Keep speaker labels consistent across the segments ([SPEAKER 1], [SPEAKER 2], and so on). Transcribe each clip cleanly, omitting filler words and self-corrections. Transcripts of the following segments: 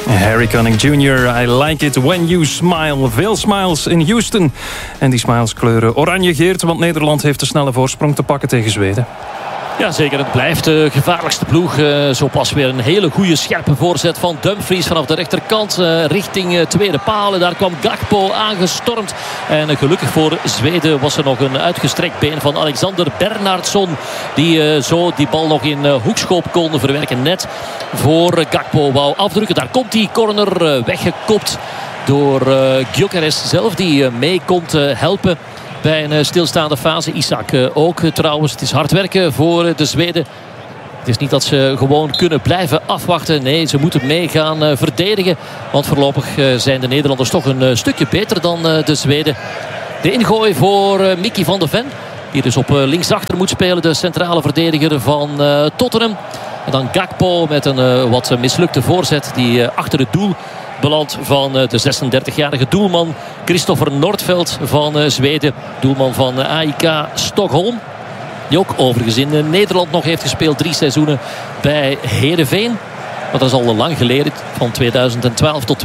[SPEAKER 1] Harry Connick Jr., I like it when you smile. Veel smiles in Houston. En die smiles kleuren oranje, Geert, want Nederland heeft de snelle voorsprong te pakken tegen Zweden.
[SPEAKER 2] Ja, zeker. Het blijft de gevaarlijkste ploeg. Zo pas weer een hele goede scherpe voorzet van Dumfries vanaf de rechterkant richting tweede palen. Daar kwam Gakpo aangestormd. En gelukkig voor Zweden was er nog een uitgestrekt been van Alexander Bernhardsson. Die zo die bal nog in hoekschop kon verwerken. Net voor Gakpo wou afdrukken. Daar komt die corner weggekopt door Gyökeres zelf. Die mee komt helpen bij een stilstaande fase. Isak ook trouwens. Het is hard werken voor de Zweden. Het is niet dat ze gewoon kunnen blijven afwachten. Nee, ze moeten mee gaan verdedigen. Want voorlopig zijn de Nederlanders toch een stukje beter dan de Zweden. De ingooi voor Mickey van de Ven. Die dus op linksachter moet spelen. De centrale verdediger van Tottenham. En dan Gakpo met een wat mislukte voorzet. Die achter het doel beland van de 36-jarige doelman Christopher Nordfeldt van Zweden. Doelman van AIK Stockholm. Die ook overigens in Nederland nog heeft gespeeld. 3 seizoenen bij Heerenveen. Maar dat is al lang geleden. Van 2012 tot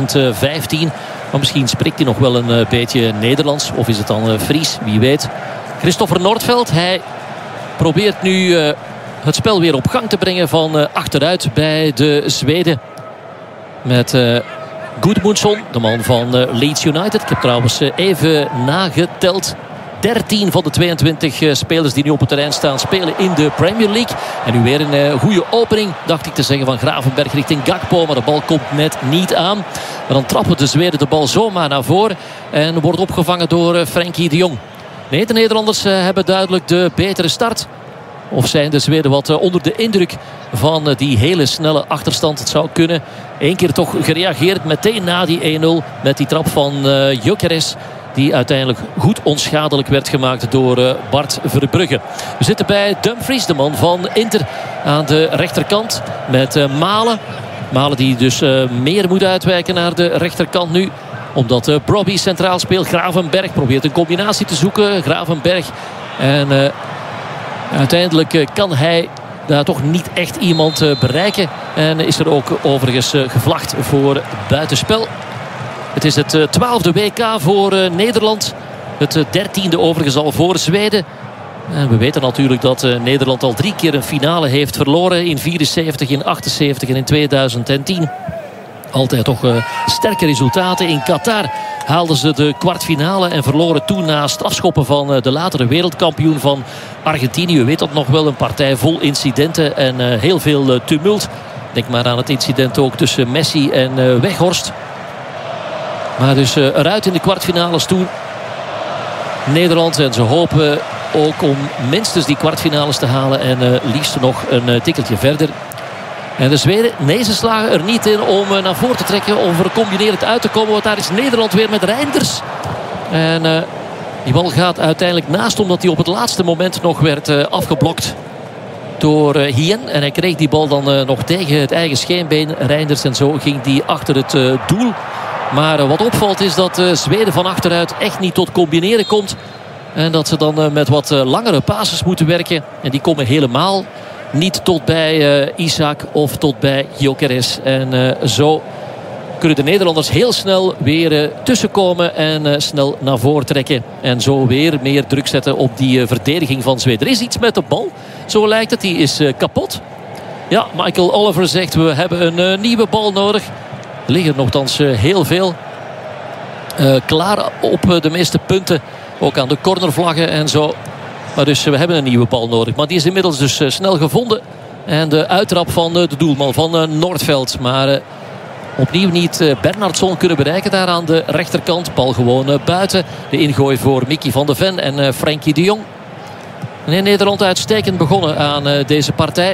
[SPEAKER 2] 2015. Maar misschien spreekt hij nog wel een beetje Nederlands. Of is het dan Fries? Wie weet. Christopher Nordfeldt. Hij probeert nu het spel weer op gang te brengen van achteruit bij de Zweden. Met Gudmundsson, de man van Leeds United. Ik heb trouwens even nageteld. 13 van de 22 spelers die nu op het terrein staan spelen in de Premier League. En nu weer een goede opening, dacht ik te zeggen, van Gravenberg richting Gakpo. Maar de bal komt net niet aan. Maar dan trappen de Zweden de bal zomaar naar voren. En wordt opgevangen door Frenkie de Jong. Nee, de Nederlanders hebben duidelijk de betere start. Of zijn de Zweden wat onder de indruk van die hele snelle achterstand? Het zou kunnen. Eén keer toch gereageerd meteen na die 1-0. Met die trap van Gyökeres. Die uiteindelijk goed onschadelijk werd gemaakt door Bart Verbrugge. We zitten bij Dumfries, de man van Inter. Aan de rechterkant met Malen. Malen die dus meer moet uitwijken naar de rechterkant nu. Omdat Brobbey centraal speelt. Gravenberg probeert een combinatie te zoeken. Gravenberg en... uiteindelijk kan hij daar toch niet echt iemand bereiken. En is er ook overigens gevlacht voor buitenspel. Het is het 12e WK voor Nederland. Het 13e overigens al voor Zweden. En we weten natuurlijk dat Nederland al 3 keer een finale heeft verloren. In 74, in 78 en in 2010. Altijd toch sterke resultaten. In Qatar haalden ze de kwartfinale en verloren toen na strafschoppen van de latere wereldkampioen van Argentinië. U weet dat nog wel, een partij vol incidenten en heel veel tumult. Denk maar aan het incident ook tussen Messi en Weghorst. Maar dus eruit in de kwartfinales toen. Nederland, en ze hopen ook om minstens die kwartfinales te halen en liefst nog een tikkeltje verder. En de Zweden, nee, ze slagen er niet in om naar voren te trekken, om er combinerend uit te komen. Want daar is Nederland weer met Reinders. En die bal gaat uiteindelijk naast, omdat hij op het laatste moment nog werd afgeblokt door Hien. En hij kreeg die bal dan nog tegen het eigen scheenbeen, Reinders. En zo ging die achter het doel. Maar wat opvalt is dat Zweden van achteruit echt niet tot combineren komt. En dat ze dan met wat langere passes moeten werken. En die komen helemaal niet tot bij Isak of tot bij Gyökeres. En zo kunnen de Nederlanders heel snel weer tussenkomen en snel naar voren trekken. En zo weer meer druk zetten op die verdediging van Zweden. Er is iets met de bal, zo lijkt het. Die is kapot. Ja, Michael Oliver zegt, we hebben een nieuwe bal nodig. Er liggen nogthans heel veel klaar op de meeste punten. Ook aan de cornervlaggen en zo. Maar dus we hebben een nieuwe bal nodig. Maar die is inmiddels dus snel gevonden. En de uittrap van de doelman van Nordfeldt. Maar opnieuw niet Bernhardsson kunnen bereiken daar aan de rechterkant. Bal gewoon buiten. De ingooi voor Mickey van de Ven en Frenkie de Jong. En in Nederland uitstekend begonnen aan deze partij.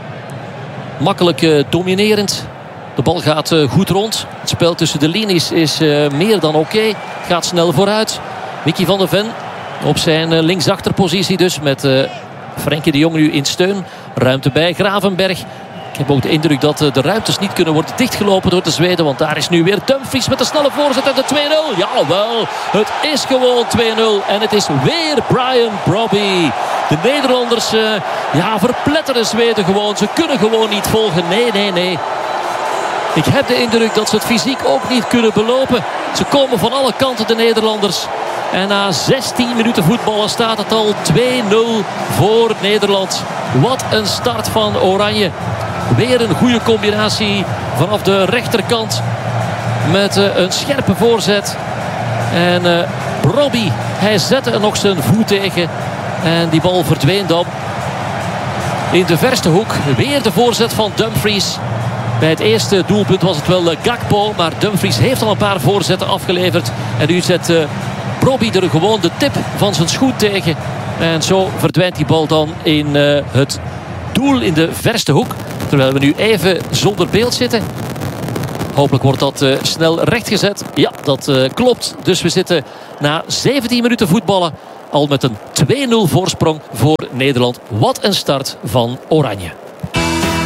[SPEAKER 2] Makkelijk dominerend. De bal gaat goed rond. Het spel tussen de linies is meer dan oké. Gaat snel vooruit. Mickey van der Ven op zijn linksachterpositie dus. Met Frenkie de Jong nu in steun. Ruimte bij Gravenberg. Ik heb ook de indruk dat de ruimtes niet kunnen worden dichtgelopen door de Zweden. Want daar is nu weer Dumfries met de snelle voorzet en de 2-0. Jawel, het is gewoon 2-0. En het is weer Brian Brobbey. De Nederlanders verpletteren Zweden gewoon. Ze kunnen gewoon niet volgen. Nee. Ik heb de indruk dat ze het fysiek ook niet kunnen belopen. Ze komen van alle kanten, de Nederlanders. En na 16 minuten voetballen staat het al 2-0 voor Nederland. Wat een start van Oranje. Weer een goede combinatie vanaf de rechterkant. Met een scherpe voorzet. En Robbie, hij zette er nog zijn voet tegen. En die bal verdween dan in de verste hoek. Weer de voorzet van Dumfries. Bij het eerste doelpunt was het wel Gakpo. Maar Dumfries heeft al een paar voorzetten afgeleverd. En nu zet Robbie er gewoon de tip van zijn schoen tegen. En zo verdwijnt die bal dan in het doel in de verste hoek. Terwijl we nu even zonder beeld zitten. Hopelijk wordt dat snel rechtgezet. Ja, dat klopt. Dus we zitten na 17 minuten voetballen al met een 2-0 voorsprong voor Nederland. Wat een start van Oranje.